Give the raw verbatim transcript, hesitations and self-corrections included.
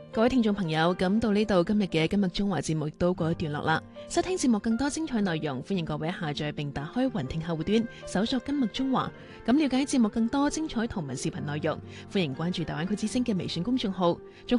各位聽眾朋友，咁到呢度今日嘅今日中華節目亦都告一段落啦。收聽節目更多精彩內容，歡迎各位下載並打開雲聽客戶端，搜索今日中華。咁了解節目更多精彩圖文視頻內容，歡迎關注大灣區之聲嘅微信公眾號。仲